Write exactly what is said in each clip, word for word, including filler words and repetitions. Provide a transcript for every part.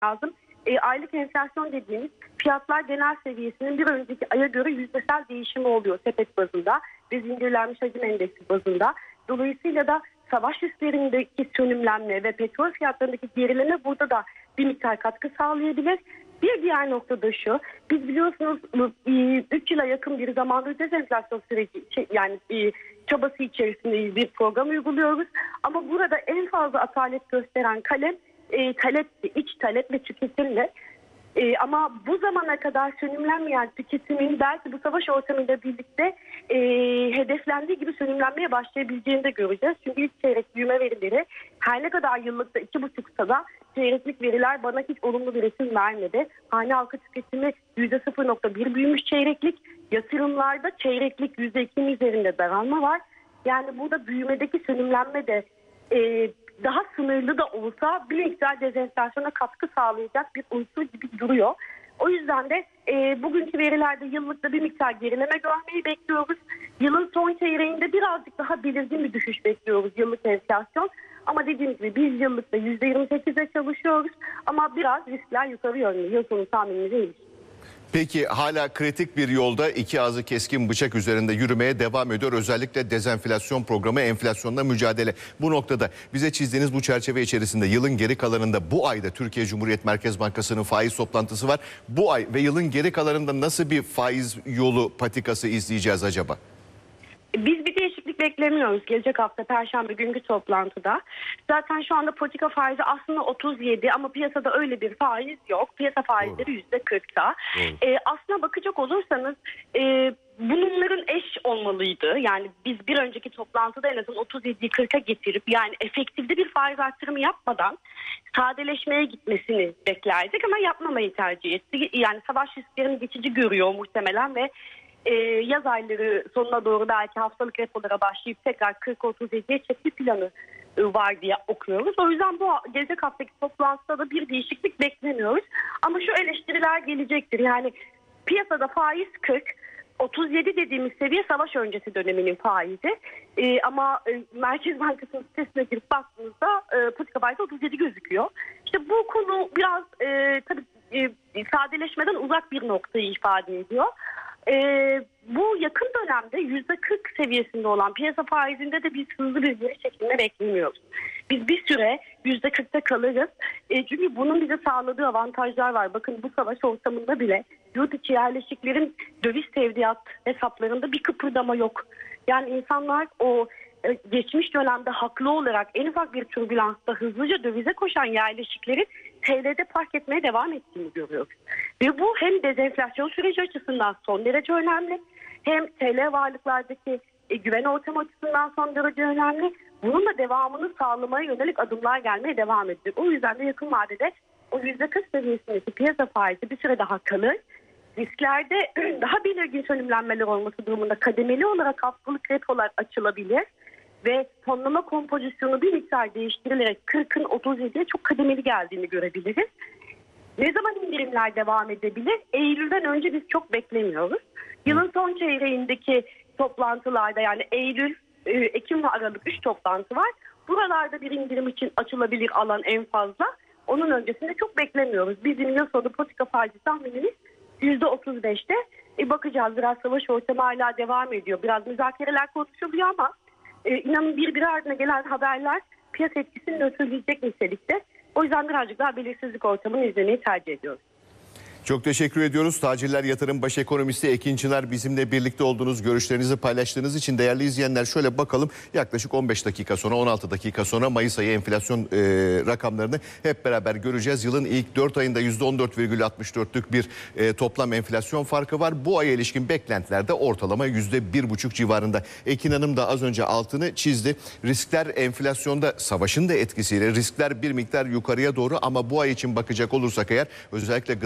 lazım. E, aylık enflasyon dediğimiz fiyatlar genel seviyesinin bir önceki aya göre yüzdesel değişimi oluyor sepet bazında ve zincirlenmiş hacim endeksi bazında. Dolayısıyla da savaş risklerindeki sönümlenme ve petrol fiyatlarındaki gerileme burada da bir miktar katkı sağlayabilir. Bir diğer nokta da şu, biz biliyorsunuz üç yıla yakın bir zamanda dezenflasyon süreci yani çabası içerisindeyiz, bir program uyguluyoruz. Ama burada en fazla atalet gösteren kalem e, talep, iç talep ve tüketimle. E, ama bu zamana kadar sönümlenmeyen tüketimin belki bu savaş ortamıyla birlikte e, hedeflendiği gibi sönümlenmeye başlayabileceğini de göreceğiz. Çünkü ilk çeyrek büyüme verileri her ne kadar yıllıkta iki buçuksa da çeyreklik veriler bana hiç olumlu bir resim vermedi. Hane halkı tüketimi yüzde sıfır nokta bir büyümüş çeyreklik, yatırımlarda çeyreklik yüzde ikinin üzerinde daralma var. Yani burada büyümedeki sönümlenme de e, daha sınırlı da olsa bir miktar dezenflasyona katkı sağlayacak bir unsur gibi duruyor. O yüzden de e, bugünkü verilerde yıllıkta bir miktar gerileme görmeyi bekliyoruz. Yılın son çeyreğinde birazcık daha belirgin bir düşüş bekliyoruz yıllık enflasyon. Ama dediğim gibi biz yıllıkta yüzde yirmi sekize çalışıyoruz ama biraz riskler yukarı yönlü. Yıl sonu tahminimize ilişkin. Peki hala kritik bir yolda iki ağzı keskin bıçak üzerinde yürümeye devam ediyor. Özellikle dezenflasyon programı, enflasyonla mücadele. Bu noktada bize çizdiğiniz bu çerçeve içerisinde yılın geri kalanında bu ayda Türkiye Cumhuriyet Merkez Bankası'nın faiz toplantısı var. Bu ay ve yılın geri kalanında nasıl bir faiz yolu patikası izleyeceğiz acaba? Biz bir değişiklik beklemiyoruz gelecek hafta Perşembe günkü toplantıda. Zaten şu anda politika faizi aslında otuz yedi ama piyasada öyle bir faiz yok. Piyasa faizleri yüzde kırkta. Ee, aslına bakacak olursanız e, bunların eş olmalıydı. Yani biz bir önceki toplantıda en azından otuz yediyi kırka getirip yani efektifde bir faiz artırımı yapmadan sadeleşmeye gitmesini beklerdik ama yapmamayı tercih etti. Yani savaş risklerini geçici görüyor muhtemelen ve Ee, yaz ayları sonuna doğru belki haftalık repolara başlayıp tekrar kırk otuz yediye çekme planı e, var diye okuyoruz. O yüzden bu gelecek haftaki toplantıda da bir değişiklik beklemiyoruz. Ama şu eleştiriler gelecektir. Yani piyasada faiz kırk, otuz yedi dediğimiz seviye savaş öncesi döneminin faizi. Ee, ama e, Merkez Bankası'nın sitesine girip baktığımızda e, politika faizi otuz yedi gözüküyor. İşte bu konu biraz e, tabii e, sadeleşmeden uzak bir noktayı ifade ediyor. Ee, bu yakın dönemde yüzde kırk seviyesinde olan piyasa faizinde de biz hızlı bir geri çekilme beklemiyoruz. Biz bir süre yüzde kırkta kalırız. E, çünkü bunun bize sağladığı avantajlar var. Bakın bu savaş ortamında bile yurt içi yerleşiklerin döviz tevdiat hesaplarında bir kıpırdama yok. Yani insanlar o e, geçmiş dönemde haklı olarak en ufak bir türbülansta hızlıca dövize koşan yerleşiklerin T L'de park etmeye devam ettiğini görüyoruz. Ve bu hem dezenflasyon süreci açısından son derece önemli, hem T L varlıklardaki e, güven ortamı açısından son derece önemli. Bunun da devamını sağlamaya yönelik adımlar gelmeye devam edecek. O yüzden de yakın vadede o yüzde kırk seviyesindeki piyasa faizi bir süre daha kalır. Risklerde daha belirgin sönümlenmeler olması durumunda kademeli olarak haftalık repolar açılabilir. Ve fonlama kompozisyonu bir miktar değiştirilerek kırkın otuz yediye çok kademeli geldiğini görebiliriz. Ne zaman indirimler devam edebilir? Eylül'den önce biz çok beklemiyoruz. Yılın son çeyreğindeki toplantılarda yani Eylül, Ekim ve Aralık üç toplantı var. Buralarda bir indirim için açılabilir alan en fazla. Onun öncesinde çok beklemiyoruz. Bizim yıl sonu politika faizi tahminimiz yüzde otuz beşte. E bakacağız, biraz savaş ortamı hala devam ediyor. Biraz müzakereler konuşuluyor ama e, inanın bir bir ardına gelen haberler piyasa etkisini nötrleyecek nitelikte. O yüzden birazcık daha belirsizlik ortamını izlemeyi tercih ediyoruz. Çok teşekkür ediyoruz. Tacirler Yatırım Baş Ekonomisti Ekin Çınar bizimle birlikte olduğunuz, görüşlerinizi paylaştığınız için değerli izleyenler şöyle bakalım. Yaklaşık on beş dakika sonra, on altı dakika sonra Mayıs ayı enflasyon e, rakamlarını hep beraber göreceğiz. Yılın ilk dört ayında yüzde on dört virgül altmış dörtlük bir e, toplam enflasyon farkı var. Bu aya ilişkin beklentilerde ortalama yüzde bir buçuk civarında. Ekin Hanım da az önce altını çizdi. Riskler enflasyonda, savaşın da etkisiyle riskler bir miktar yukarıya doğru ama bu ay için bakacak olursak eğer özellikle gıda tarafı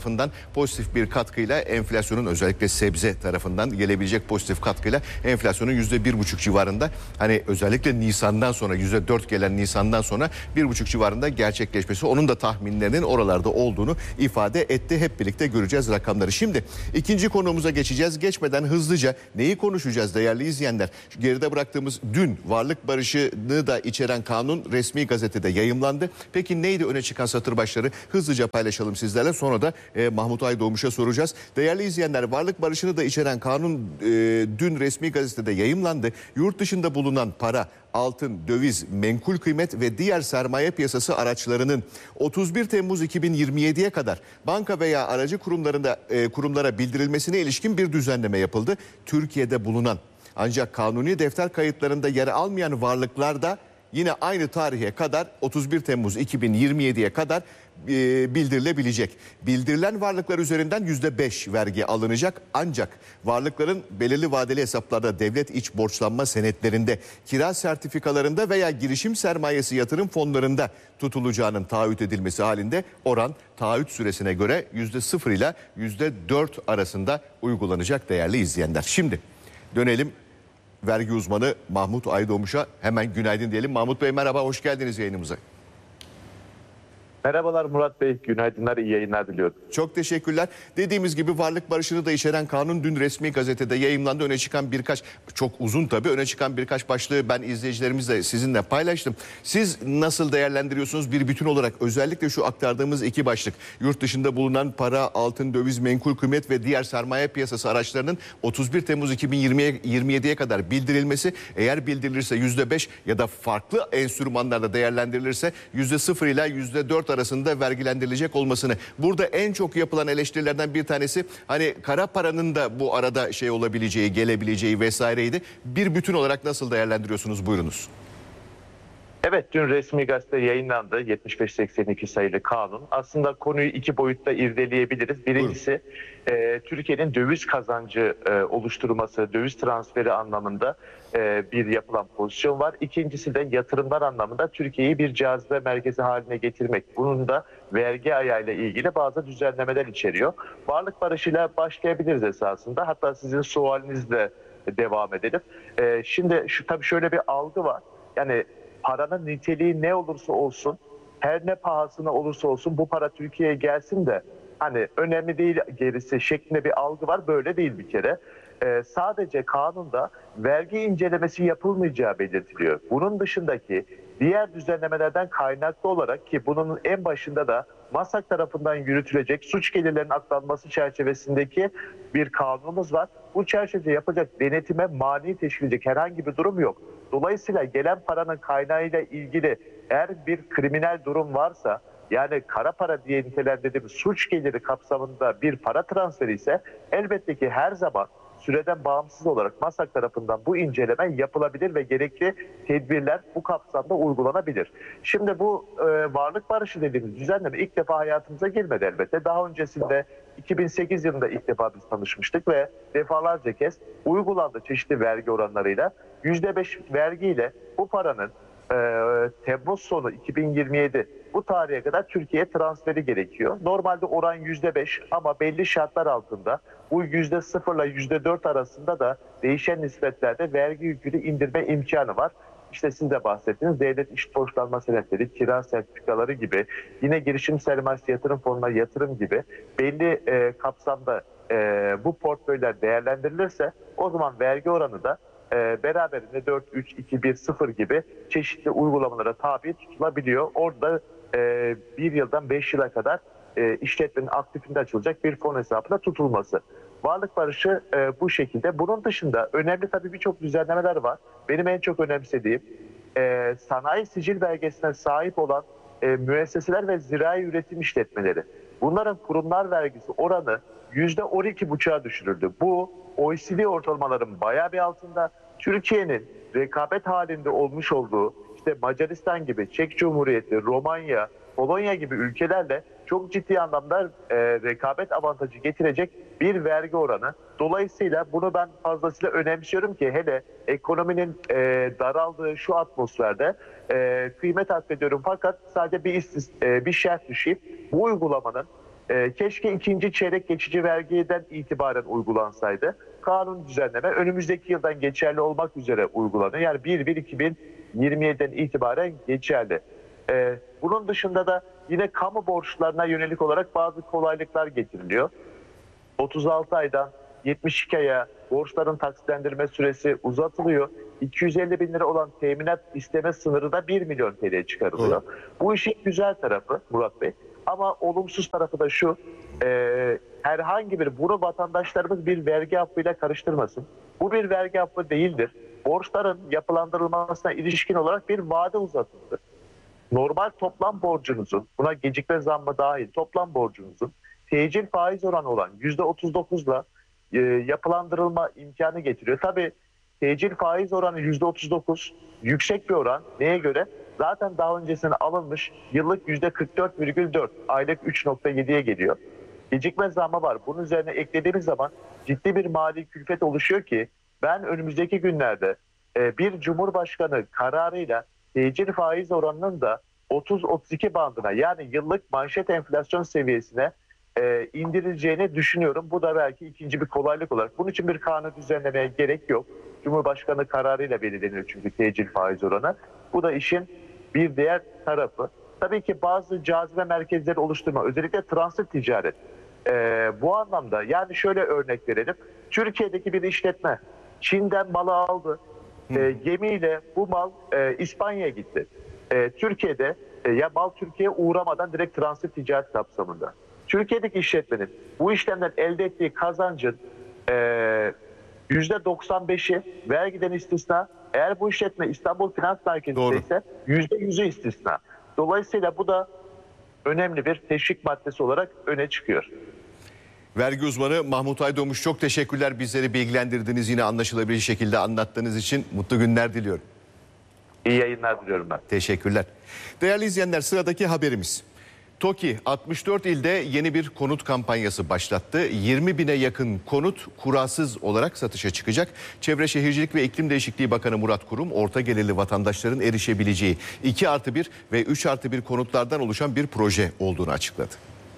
tarafından pozitif bir katkıyla enflasyonun, özellikle sebze tarafından gelebilecek pozitif katkıyla enflasyonun yüzde bir buçuk civarında, hani özellikle Nisan'dan sonra yüzde dört gelen Nisan'dan sonra bir buçuk civarında gerçekleşmesi, onun da tahminlerinin oralarda olduğunu ifade etti. Hep birlikte göreceğiz rakamları. Şimdi ikinci konuğumuza geçeceğiz. Geçmeden hızlıca neyi konuşacağız değerli izleyenler? Geride bıraktığımız dün varlık barışını da içeren kanun resmi gazetede yayımlandı. Peki neydi öne çıkan satır başları? Hızlıca paylaşalım sizlerle. Sonra da e, Mahmut Aydoğmuş'a soracağız. Değerli izleyenler, varlık barışını da içeren kanun e, dün resmi gazetede yayımlandı. Yurt dışında bulunan para, altın, döviz, menkul kıymet ve diğer sermaye piyasası araçlarının otuz bir Temmuz iki bin yirmi yediye kadar banka veya aracı kurumlarında e, kurumlara bildirilmesine ilişkin bir düzenleme yapıldı. Türkiye'de bulunan ancak kanuni defter kayıtlarında yer almayan varlıklar da yine aynı tarihe kadar, otuz bir Temmuz iki bin yirmi yediye kadar e, bildirilebilecek. Bildirilen varlıklar üzerinden yüzde beş vergi alınacak, ancak varlıkların belirli vadeli hesaplarda, devlet iç borçlanma senetlerinde, kira sertifikalarında veya girişim sermayesi yatırım fonlarında tutulacağının taahhüt edilmesi halinde oran taahhüt süresine göre yüzde sıfır ile yüzde dört arasında uygulanacak değerli izleyenler. Şimdi dönelim vergi uzmanı Mahmut Aydoğmuş'a, hemen günaydın diyelim. Mahmut Bey merhaba, hoş geldiniz yayınımıza. Merhabalar Murat Bey, günaydınlar, iyi yayınlar diliyorum. Çok teşekkürler. Dediğimiz gibi varlık barışını da içeren kanun dün resmi gazetede yayımlandı. Öne çıkan birkaç, çok uzun tabii, öne çıkan birkaç başlığı ben izleyicilerimizle sizinle paylaştım. Siz nasıl değerlendiriyorsunuz bir bütün olarak? Özellikle şu aktardığımız iki başlık, yurt dışında bulunan para, altın, döviz, menkul kıymet ve diğer sermaye piyasası araçlarının otuz bir Temmuz iki bin yirmi yediye kadar bildirilmesi, eğer bildirilirse yüzde beş ya da farklı enstrümanlarla değerlendirilirse yüzde sıfır ile yüzde dört arasında vergilendirilecek olmasını. Burada en çok yapılan eleştirilerden bir tanesi, hani kara paranın da bu arada şey olabileceği, gelebileceği vesaireydi. Bir bütün olarak nasıl değerlendiriyorsunuz? Buyurunuz. Evet, dün resmi gazete yayınlandı yetmiş beş seksen iki sayılı kanun. Aslında konuyu iki boyutta irdeleyebiliriz. Birincisi e, Türkiye'nin döviz kazancı e, oluşturması, döviz transferi anlamında e, bir yapılan pozisyon var. İkincisi de yatırımlar anlamında Türkiye'yi bir cazibe merkezi haline getirmek. Bunun da vergi ayağıyla ilgili bazı düzenlemeler içeriyor. Varlık barışıyla başlayabiliriz esasında. Hatta sizin sualinizle devam edelim. E, şimdi şu tabii şöyle bir algı var. Yani paranın niteliği ne olursa olsun, her ne pahasına olursa olsun bu para Türkiye'ye gelsin de hani önemli değil gerisi şeklinde bir algı var. Böyle değil bir kere. Ee, sadece kanunda vergi incelemesi yapılmayacağı belirtiliyor. Bunun dışındaki diğer düzenlemelerden kaynaklı olarak, ki bunun en başında da MASAK tarafından yürütülecek suç gelirlerinin aklanması çerçevesindeki bir kanunumuz var. Bu çerçevede yapacak denetime mani teşkil edecek herhangi bir durum yok. Dolayısıyla gelen paranın kaynağıyla ilgili eğer bir kriminal durum varsa, yani kara para diye nitelendirdiğimiz suç geliri kapsamında bir para transferi ise elbette ki her zaman süreden bağımsız olarak MASAK tarafından bu inceleme yapılabilir ve gerekli tedbirler bu kapsamda uygulanabilir. Şimdi bu e, varlık barışı dediğimiz düzenleme ilk defa hayatımıza girmedi elbette. Daha öncesinde iki bin sekiz yılında ilk defa biz tanışmıştık ve defalarca kez uygulandı çeşitli vergi oranlarıyla. yüzde beş vergiyle bu paranın e, Temmuz sonu iki bin yirmi yedi bu tarihe kadar Türkiye'ye transferi gerekiyor. Normalde oran yüzde beş ama belli şartlar altında bu yüzde sıfır ile yüzde dört arasında da değişen nispetlerde vergi yükünü indirme imkanı var. İşte siz de bahsettiniz, devlet iç borçlanma senetleri, kira sertifikaları gibi, yine girişim sermayesi yatırım fonuna yatırım gibi belli e, kapsamda e, bu portföyler değerlendirilirse o zaman vergi oranı da e, beraberinde dört, üç, iki, bir, sıfır gibi çeşitli uygulamalara tabi tutulabiliyor. Orada e, bir yıldan beş yıla kadar e, işletmenin aktifinde açılacak bir fon hesabına tutulması. Varlık barışı e, bu şekilde. Bunun dışında önemli tabii birçok düzenlemeler var. Benim en çok önemsediğim e, sanayi sicil belgesine sahip olan e, müesseseler ve zirai üretim işletmeleri. Bunların kurumlar vergisi oranı yüzde on iki buçuğa düşürüldü. Bu O E C D ortalamaların bayağı bir altında. Türkiye'nin rekabet halinde olmuş olduğu işte Macaristan gibi, Çek Cumhuriyeti, Romanya, Polonya gibi ülkelerle çok ciddi anlamda e, rekabet avantajı getirecek bir vergi oranı. Dolayısıyla bunu ben fazlasıyla önemsiyorum ki hele ekonominin e, daraldığı şu atmosferde e, kıymet atfediyorum. Fakat sadece bir, istis, e, bir şart düşeyim. Bu uygulamanın e, keşke ikinci çeyrek geçici vergiden itibaren uygulansaydı. Kanun düzenleme önümüzdeki yıldan geçerli olmak üzere uygulanıyor. Yani bir bir iki bin yirmi yedi'den itibaren geçerli. E, bunun dışında da yine kamu borçlarına yönelik olarak bazı kolaylıklar getiriliyor. otuz altı aydan yetmiş iki aya borçların taksitlendirme süresi uzatılıyor. iki yüz elli bin lira olan teminat isteme sınırı da bir milyon T L'ye çıkarılıyor. Evet. Bu işin güzel tarafı Murat Bey. Ama olumsuz tarafı da şu, e, herhangi bir, bunu vatandaşlarımız bir vergi affıyla karıştırmasın. Bu bir vergi affı değildir. Borçların yapılandırılmasına ilişkin olarak bir vade uzatıldı. Normal toplam borcunuzun, buna gecikme zammı dahil toplam borcunuzun tecil faiz oranı olan yüzde otuz dokuz'la e, yapılandırılma imkanı getiriyor. Tabii tecil faiz oranı yüzde otuz dokuz yüksek bir oran. Neye göre? Zaten daha öncesine alınmış yıllık yüzde kırk dört virgül dört, aylık üç nokta yedi'ye geliyor. Gecikme zammı var. Bunun üzerine eklediğimiz zaman ciddi bir mali külfet oluşuyor ki ben önümüzdeki günlerde e, bir Cumhurbaşkanı kararıyla tecil faiz oranının da otuz otuz iki bandına, yani yıllık manşet enflasyon seviyesine e, indirileceğini düşünüyorum. Bu da belki ikinci bir kolaylık olarak. Bunun için bir kanun düzenlemeye gerek yok. Cumhurbaşkanı kararıyla belirleniyor çünkü tecil faiz oranı. Bu da işin bir diğer tarafı. Tabii ki bazı cazibe merkezleri oluşturma, özellikle transit ticaret. E, bu anlamda yani şöyle örnek verelim. Türkiye'deki bir işletme Çin'den malı aldı. E, gemiyle bu mal e, İspanya'ya gitti. E, Türkiye'de e, ya mal Türkiye'ye uğramadan direkt transit ticaret kapsamında. Türkiye'deki işletmenin bu işlemden elde ettiği kazancın e, yüzde doksan beş'i vergiden istisna. Eğer bu işletme İstanbul Finans Merkezi'nde ise yüzde yüz'ü istisna. Dolayısıyla bu da önemli bir teşvik maddesi olarak öne çıkıyor. Vergi uzmanı Mahmut Aydoğmuş, çok teşekkürler, bizleri bilgilendirdiğiniz, yine anlaşılabilir şekilde anlattığınız için. Mutlu günler diliyorum. İyi yayınlar diliyorum ben. Teşekkürler. Değerli izleyenler, sıradaki haberimiz. TOKİ altmış dört ilde yeni bir konut kampanyası başlattı. yirmi bine yakın konut kurasız olarak satışa çıkacak. Çevre Şehircilik ve İklim Değişikliği Bakanı Murat Kurum, orta gelirli vatandaşların erişebileceği iki artı bir ve üç artı bir konutlardan oluşan bir proje olduğunu açıkladı.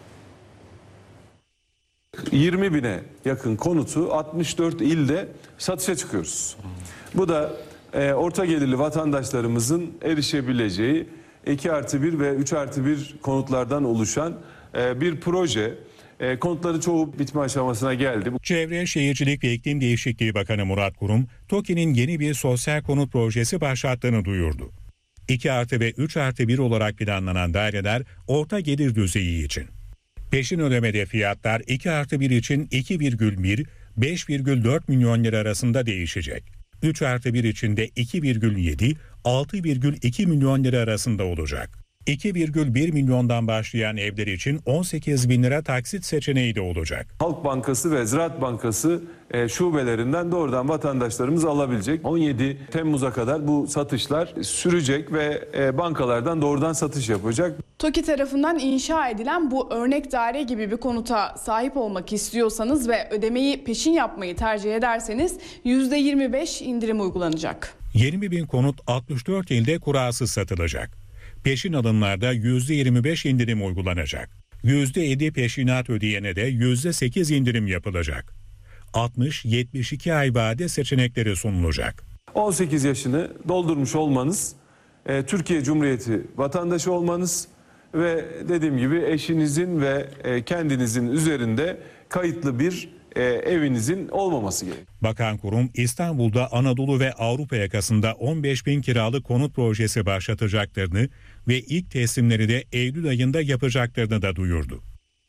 yirmi bine yakın konutu altmış dört ilde satışa çıkıyoruz. Bu da e, orta gelirli vatandaşlarımızın erişebileceği iki artı bir ve üç artı bir konutlardan oluşan e, bir proje. E, konutların çoğu bitme aşamasına geldi. Çevre, Şehircilik ve İklim Değişikliği Bakanı Murat Kurum, TOKİ'nin yeni bir sosyal konut projesi başlattığını duyurdu. iki artı ve üç artı bir olarak planlanan daireler orta gelir düzeyi için. Peşin ödemede fiyatlar iki artı bir için iki virgül bir, beş virgül dört milyon lira arasında değişecek. üç artı bir için de iki virgül yedi, altı virgül iki milyon lira arasında olacak. iki virgül bir milyondan başlayan evler için on sekiz bin lira taksit seçeneği de olacak. Halk Bankası ve Ziraat Bankası e, şubelerinden doğrudan vatandaşlarımız alabilecek. on yedi Temmuz'a kadar bu satışlar sürecek ve e, bankalardan doğrudan satış yapacak. TOKİ tarafından inşa edilen bu örnek daire gibi bir konuta sahip olmak istiyorsanız ve ödemeyi peşin yapmayı tercih ederseniz yüzde yirmi beş indirim uygulanacak. yirmi bin konut altmış dört ilde kurasız satılacak. Peşin alımlarda yüzde yirmi beş indirim uygulanacak. yüzde yedi peşinat ödeyene de yüzde sekiz indirim yapılacak. altmış yetmiş iki ay vade seçenekleri sunulacak. on sekiz yaşını doldurmuş olmanız, e, Türkiye Cumhuriyeti vatandaşı olmanız ve dediğim gibi eşinizin ve e, kendinizin üzerinde kayıtlı bir e, evinizin olmaması gerekiyor. Bakan Kurum, İstanbul'da Anadolu ve Avrupa yakasında on beş bin kiralık konut projesi başlatacaklarını ve ilk teslimleri de Eylül ayında yapacaklarını da duyurdu.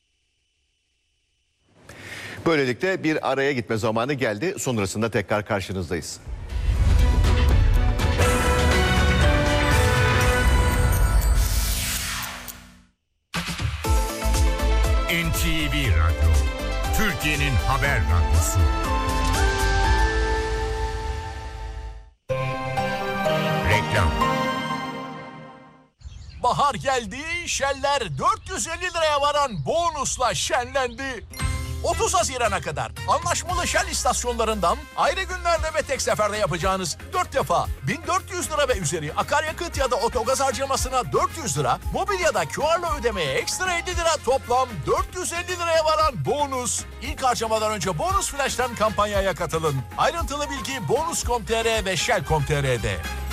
Böylelikle bir araya gitme zamanı geldi. Sonrasında tekrar karşınızdayız. N T V Radyo, Türkiye'nin haber radyosu. Reklam. Bahar geldi, Shell'ler dört yüz elli liraya varan bonusla şenlendi. otuz Haziran'a kadar anlaşmalı Shell istasyonlarından ayrı günlerde ve tek seferde yapacağınız dört defa bin dört yüz lira ve üzeri akaryakıt ya da otogaz harcamasına dört yüz lira, mobil ya da Q R'la ödemeye ekstra elli lira, toplam dört yüz elli liraya varan bonus. İlk harcamadan önce Bonus Flash'tan kampanyaya katılın. Ayrıntılı bilgi bonus nokta com nokta tr ve shell nokta com nokta tr'de.